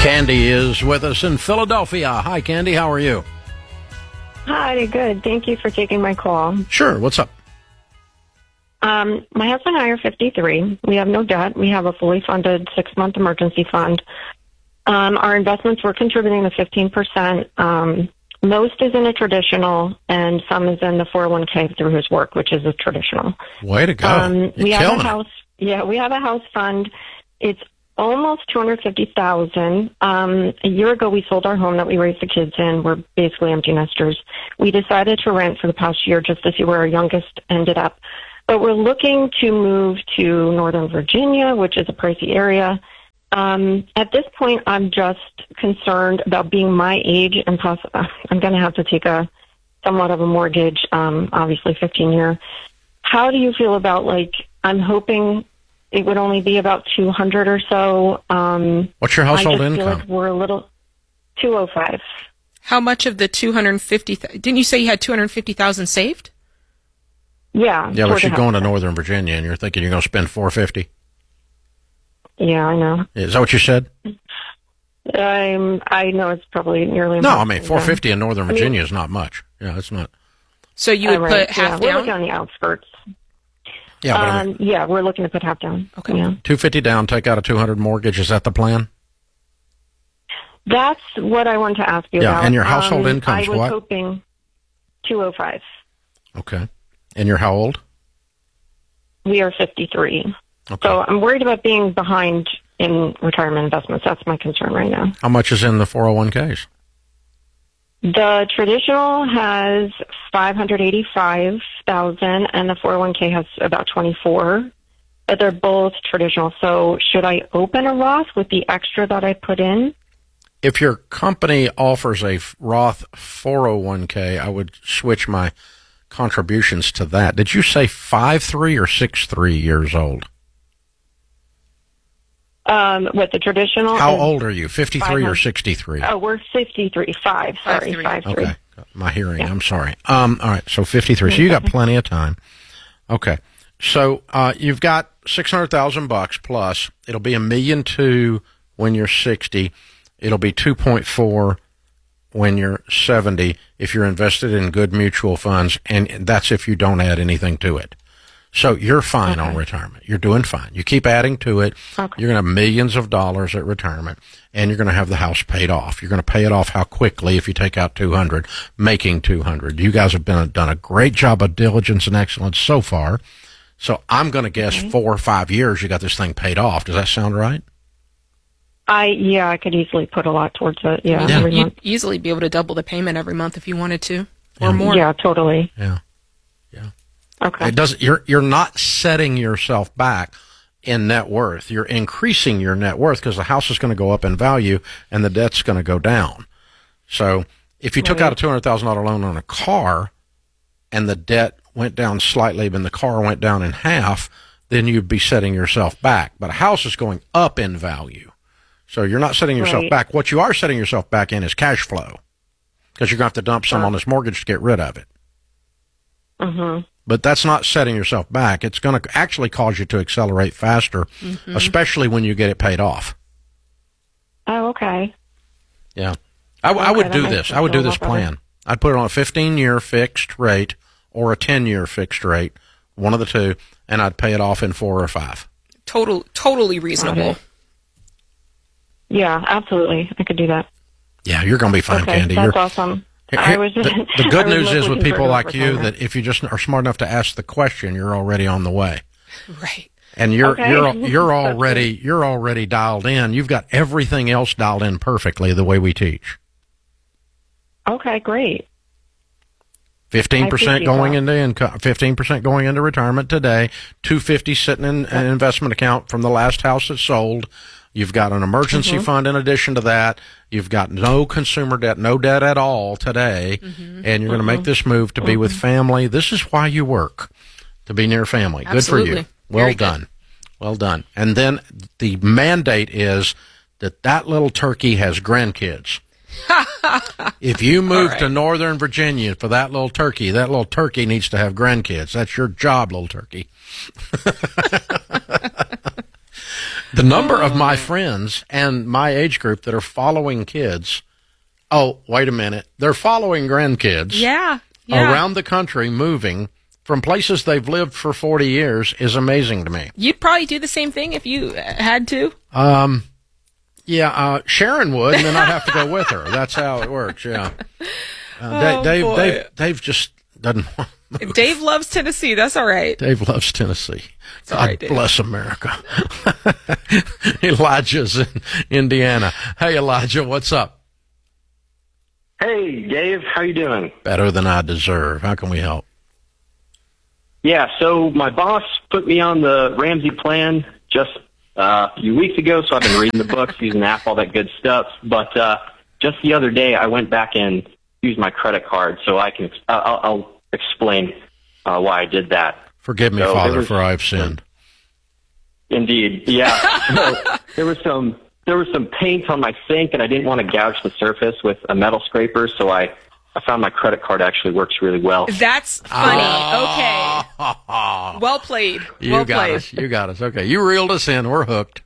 Candy is with us in Philadelphia. Hi, Candy. How are you? Hi, good. Thank you for taking my call. Sure. What's up? My husband and I are 53. We have no debt. We have a fully funded 6-month emergency fund. Our investments, we're contributing to 15%. Most is in a traditional, and some is in the 401k through his work, which is a traditional. Way to go. We have a house. Yeah, we have a house fund. It's almost $250,000. A year ago, we sold our home that we raised the kids in. We're basically empty nesters. We decided to rent for the past year just to see where our youngest ended up. But we're looking to move to Northern Virginia, which is a pricey area. At this point, I'm just concerned about being my age, and I'm going to have to take somewhat of a mortgage, obviously 15-year. How do you feel about, I'm hoping it would only be about 200 or so. What's your household I just income? feel like we're a little 205. How much of the 250? Didn't you say you had 250,000 saved? Yeah. Yeah, but you're going to Northern Virginia, and you're thinking you're going to spend $450. Yeah, I know. Is that what you said? I know it's probably nearly. No, I mean $450 in Northern Virginia is not much. Yeah, it's not. So you would put half We're down? looking on the outskirts. Yeah, but I mean, yeah, we're looking to put half down. Okay. Yeah. $250 down, take out a $200 mortgage. Is that the plan? That's what I wanted to ask you about. Yeah, and your household income's I was what? hoping 205. Okay. And you're how old? We are 53. Okay. So I'm worried about being behind in retirement investments. That's my concern right now. How much is in the 401ks? The traditional has $585,000, and the 401k has about 24. But they're both traditional. So should I open a Roth with the extra that I put in? If your company offers a Roth 401k, I would switch my contributions to that. Did you say 5'3" or 6'3" years old? With the traditional. How old are you? 53 or 63? Oh, we're 53. 5. Sorry, 5'3". Okay. My hearing. Yeah. I'm sorry. All right. So 53. So you got plenty of time. Okay. So you've got $600,000 plus. It'll be $1.2 million when you're 60. It'll be 2.4 when you're 70 if you're invested in good mutual funds, and that's if you don't add anything to it. So you're fine on retirement. You're doing fine. You keep adding to it. Okay. You're going to have millions of dollars at retirement, and you're going to have the house paid off. You're going to pay it off how quickly if you take out 200, making 200. You guys have done a great job of diligence and excellence so far. So I'm going to guess 4 or 5 years you got this thing paid off. Does that sound right? I could easily put a lot towards it. Yeah. You'd easily be able to double the payment every month if you wanted to, or more. Yeah, totally. Yeah. Okay. It doesn't. You're not setting yourself back in net worth. You're increasing your net worth because the house is going to go up in value and the debt's going to go down. So if you took out a $200,000 loan on a car and the debt went down slightly and the car went down in half, then you'd be setting yourself back. But a house is going up in value. So you're not setting yourself back. What you are setting yourself back in is cash flow because you're going to have to dump some on this mortgage to get rid of it. Mm-hmm. But that's not setting yourself back. It's going to actually cause you to accelerate faster, especially when you get it paid off. Oh, okay. Yeah. I would do this. I would do this plan. I'd put it on a 15-year fixed rate or a 10-year fixed rate, one of the two, and I'd pay it off in 4 or 5. Totally reasonable. Okay. Yeah, absolutely. I could do that. Yeah, you're going to be fine, Candy. That's awesome. The good news is with people like you that if you just are smart enough to ask the question, you're already on the way. Right. And you're already dialed in. You've got everything else dialed in perfectly the way we teach. Okay, great. 15% going into income, 15% going into retirement today, $250 sitting in an investment account from the last house that sold. You've got an emergency fund in addition to that. You've got no consumer debt, no debt at all today, and you're going to make this move to be with family. This is why you work, to be near family. Absolutely. Good for you. Well done. Well done. And then the mandate is that little turkey has grandkids. If you move to Northern Virginia for that little turkey needs to have grandkids. That's your job, little turkey. The number of my friends and my age group that are following kids. Oh, wait a minute. They're following grandkids. Yeah. Around the country, moving from places they've lived for 40 years is amazing to me. You'd probably do the same thing if you had to. Yeah, Sharon would, and then I'd have to go with her. That's how it works, yeah. Dave just doesn't want to move. Dave loves Tennessee. That's all right. Dave loves Tennessee. Sorry, God bless America. Elijah's in Indiana. Hey, Elijah, what's up? Hey, Dave. How you doing? Better than I deserve. How can we help? Yeah, so my boss put me on the Ramsey plan just a few weeks ago, so I've been reading the books, using the app, all that good stuff. But just the other day, I went back and used my credit card, so I'll explain why I did that. Forgive me, Father, for I have sinned. Indeed, yeah. So, there was some paint on my sink, and I didn't want to gouge the surface with a metal scraper, so I found my credit card actually works really well. That's funny. Okay. Well played. You got us. Okay. You reeled us in. We're hooked.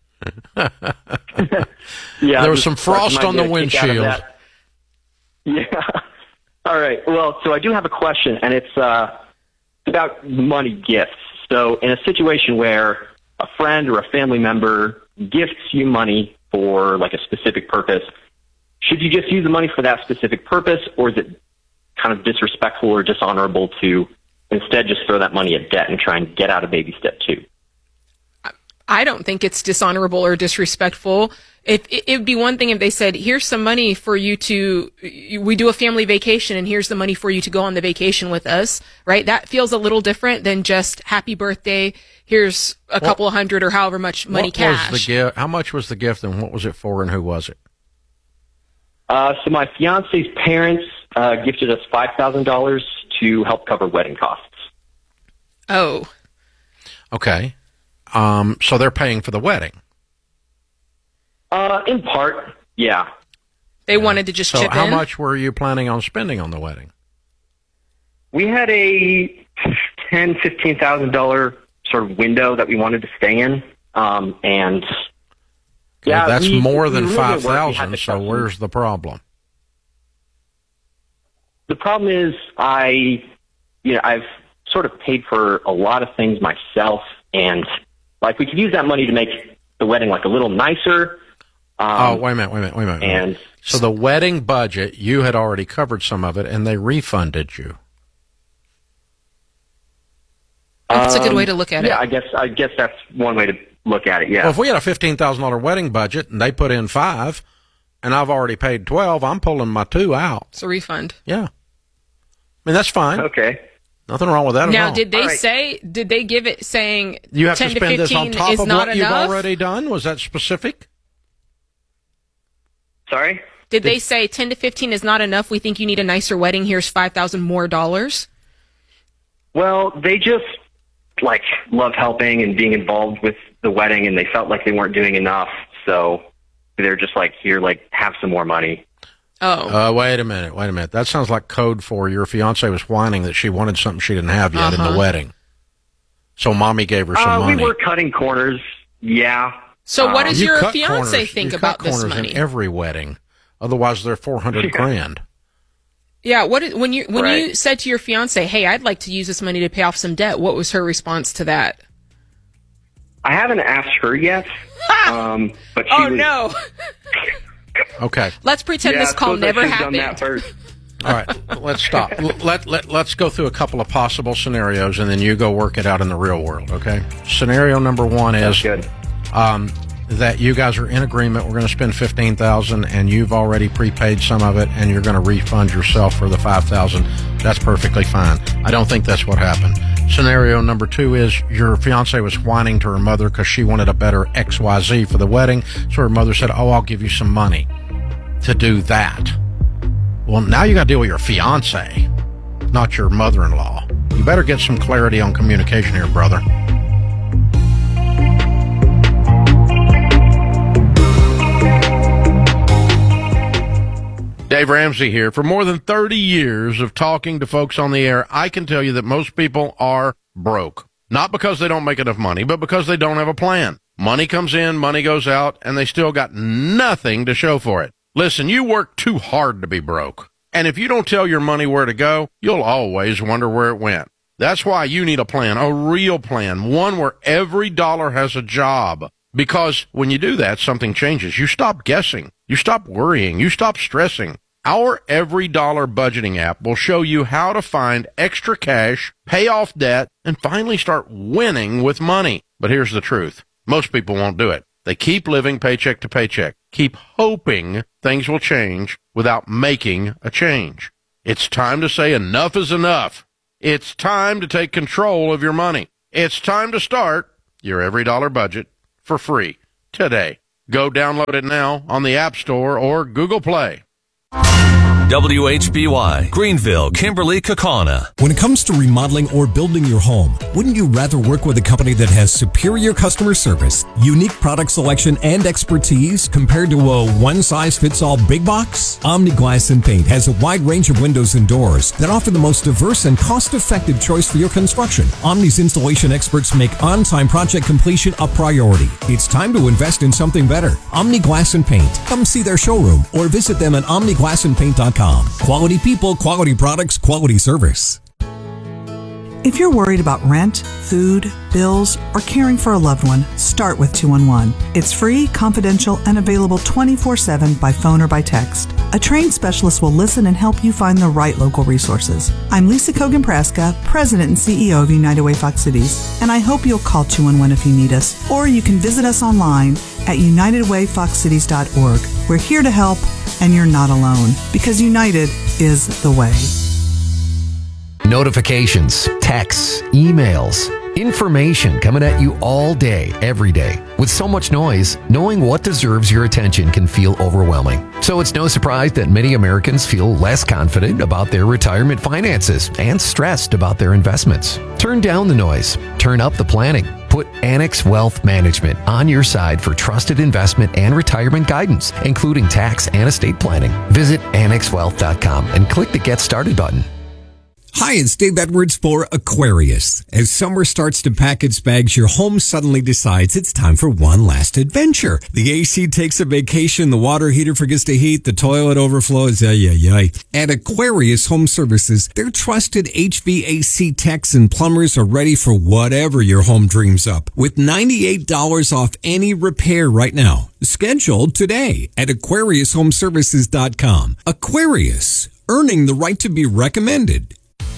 Yeah. There was some frost on the windshield. Yeah. All right. Well, so I do have a question, and it's about money gifts. So in a situation where a friend or a family member gifts you money for like a specific purpose, should you just use the money for that specific purpose, or is it kind of disrespectful or dishonorable to instead just throw that money at debt and try and get out of baby step 2? I don't think it's dishonorable or disrespectful. It'd be one thing if they said, here's some money for you we do a family vacation and here's the money for you to go on the vacation with us, right? That feels a little different than just happy birthday. Here's a couple of hundred or however much money cash. How much was the gift and what was it for and who was it? So my fiance's parents gifted us $5,000 to help cover wedding costs. Oh. Okay. So they're paying for the wedding. In part, yeah. They wanted to just chip in? So how much were you planning on spending on the wedding? We had a $10,000-$15,000 sort of window that we wanted to stay in. And yeah, that's more than really $5,000, so where's the problem? The problem is I've sort of paid for a lot of things myself, and like we could use that money to make the wedding like a little nicer. Wait a minute. And so the wedding budget, you had already covered some of it, and they refunded you. That's a good way to look at it. Yeah, I guess that's one way to look at it. Yeah. Well, if we had a $15,000 wedding budget and they put in $5,000, and I've already paid $12,000, I'm pulling my $2,000 out. It's a refund. Yeah. I mean, that's fine. Okay. Nothing wrong with that at all. Now, did they give it saying you have 10 to spend to 15 this on top is of not what enough? you've already done? Was that specific? Sorry? Did they say 10 to 15 is not enough? We think you need a nicer wedding. Here's $5,000 more dollars. Well, they just love helping and being involved with the wedding, and they felt like they weren't doing enough, so they're just here, have some more money. Oh. Wait a minute. That sounds like code for your fiance was whining that she wanted something she didn't have yet in the wedding. So mommy gave her some money. We were cutting corners, yeah. So what does your fiance corners. think you about cut this corners money? In every wedding. Otherwise, they're $400,000. Yeah. When you said to your fiance, "Hey, I'd like to use this money to pay off some debt," what was her response to that? I haven't asked her yet, but she oh no. Okay. Let's pretend this call never happened. All right, let's stop. Let's go through a couple of possible scenarios, and then you go work it out in the real world, okay? Scenario number one is that you guys are in agreement. We're going to spend $15,000, and you've already prepaid some of it, and you're going to refund yourself for the $5,000. That's perfectly fine. I don't think that's what happened. Scenario number two is your fiance was whining to her mother because she wanted a better XYZ for the wedding, so her mother said, "Oh, I'll give you some money to do that." Well, now you got to deal with your fiance, not your mother-in-law. You better get some clarity on communication here, brother. Dave Ramsey here. For more than 30 years of talking to folks on the air, I can tell you that most people are broke. Not because they don't make enough money, but because they don't have a plan. Money comes in, money goes out, and they still got nothing to show for it. Listen, you work too hard to be broke. And if you don't tell your money where to go, you'll always wonder where it went. That's why you need a plan, a real plan, one where every dollar has a job. Because when you do that, something changes. You stop guessing. You stop worrying. You stop stressing. Our Every Dollar budgeting app will show you how to find extra cash, pay off debt, and finally start winning with money. But here's the truth. Most people won't do it. They keep living paycheck to paycheck, keep hoping things will change without making a change. It's time to say enough is enough. It's time to take control of your money. It's time to start your Every Dollar budget for free today. Go download it now on the App Store or Google Play. WHBY, Greenville, Kimberly, Kaukauna. When it comes to remodeling or building your home, wouldn't you rather work with a company that has superior customer service, unique product selection, and expertise compared to a one-size-fits-all big box? Omni Glass and Paint has a wide range of windows and doors that offer the most diverse and cost-effective choice for your construction. Omni's installation experts make on-time project completion a priority. It's time to invest in something better. Omni Glass and Paint. Come see their showroom or visit them at omniglassandpaint.com. Quality people, quality products, quality service. If you're worried about rent, food, bills, or caring for a loved one, start with 211. It's free, confidential, and available 24/7 by phone or by text. A trained specialist will listen and help you find the right local resources. I'm Lisa Kogan-Praska, President and CEO of United Way Fox Cities, and I hope you'll call 211 if you need us, or you can visit us online at unitedwayfoxcities.org. We're here to help, and you're not alone, because United is the way. Notifications, texts, emails, information coming at you all day, every day. With so much noise, knowing what deserves your attention can feel overwhelming. So it's no surprise that many Americans feel less confident about their retirement finances and stressed about their investments. Turn down the noise. Turn up the planning. Put Annex Wealth Management on your side for trusted investment and retirement guidance, including tax and estate planning. Visit annexwealth.com and click the Get Started button. Hi, it's Dave Edwards for Aquarius. As summer starts to pack its bags, your home suddenly decides it's time for one last adventure. The AC takes a vacation, the water heater forgets to heat, the toilet overflows, At Aquarius Home Services, their trusted HVAC techs and plumbers are ready for whatever your home dreams up, with $98 off any repair right now. Scheduled today at AquariusHomeservices.com. Aquarius, earning the right to be recommended.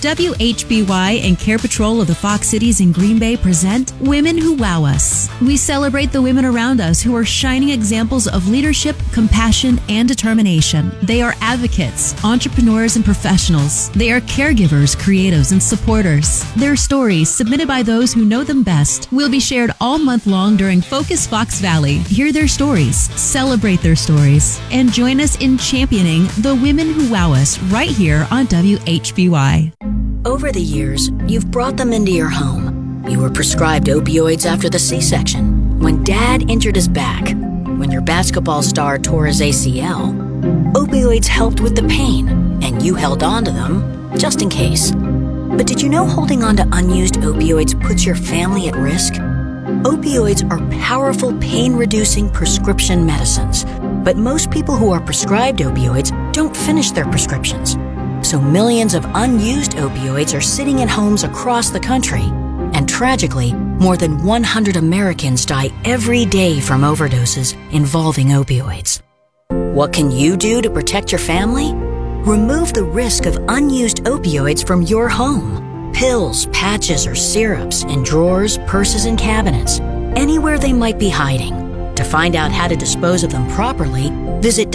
WHBY and Care Patrol of the Fox Cities in Green Bay present Women Who Wow Us. We celebrate the women around us who are shining examples of leadership, compassion, and determination. They are advocates, entrepreneurs, and professionals. They are caregivers, creatives, and supporters. Their stories, submitted by those who know them best, will be shared all month long during Focus Fox Valley. Hear their stories, celebrate their stories, and join us in championing the women who wow us right here on WHBY. Over the years, you've brought them into your home. You were prescribed opioids after the C-section, when Dad injured his back, when your basketball star tore his ACL. Opioids helped with the pain, and you held on to them just in case. But did you know holding on to unused opioids puts your family at risk? Opioids are powerful pain-reducing prescription medicines, but most people who are prescribed opioids don't finish their prescriptions. So millions of unused opioids are sitting in homes across the country. And tragically, more than 100 Americans die every day from overdoses involving opioids. What can you do to protect your family? Remove the risk of unused opioids from your home. Pills, patches, or syrups in drawers, purses, and cabinets, anywhere they might be hiding. To find out how to dispose of them properly, visit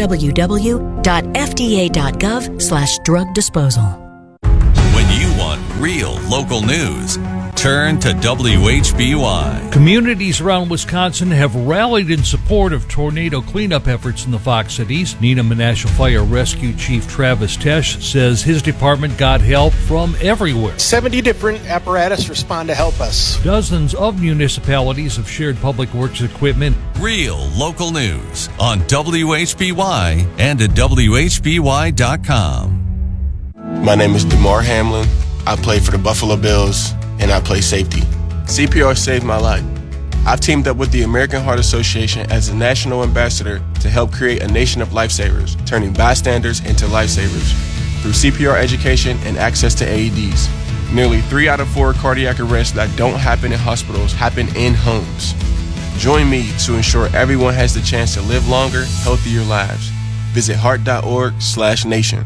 www.fda.gov/drug disposal. When you want real local news, turn to WHBY. Communities around Wisconsin have rallied in support of tornado cleanup efforts in the Fox Cities. Neenah Menasha Fire Rescue Chief Travis Tesh says his department got help from everywhere. 70 different apparatus respond to help us. Dozens of municipalities have shared public works equipment. Real local news on WHBY and at WHBY.com. My name is DeMar Hamlin. I play for the Buffalo Bills, and I play safety. CPR saved my life. I've teamed up with the American Heart Association as a national ambassador to help create a nation of lifesavers, turning bystanders into lifesavers through CPR education and access to AEDs. Nearly 3 out of 4 cardiac arrests that don't happen in hospitals happen in homes. Join me to ensure everyone has the chance to live longer, healthier lives. Visit heart.org/nation.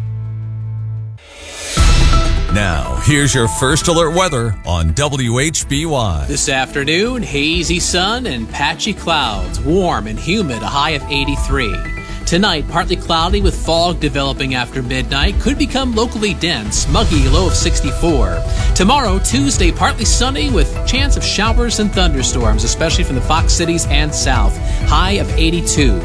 Now, here's your first alert weather on WHBY. This afternoon, hazy sun and patchy clouds, warm and humid, a high of 83. Tonight, partly cloudy with fog developing after midnight, could become locally dense, muggy, low of 64. Tomorrow, Tuesday, partly sunny with chance of showers and thunderstorms, especially from the Fox Cities and south, high of 82.